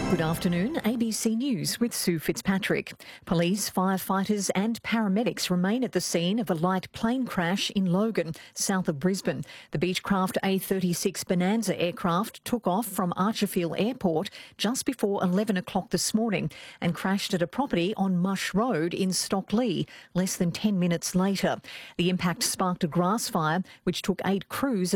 Good afternoon, ABC News with Sue Fitzpatrick. Police, firefighters and paramedics remain at the scene of a light plane crash in Logan, south of Brisbane. The Beechcraft A36 Bonanza aircraft took off from Archerfield Airport just before 11 o'clock this morning and crashed at a property on Mush Road in Stockley less than 10 minutes later. The impact sparked a grass fire which took 8 crews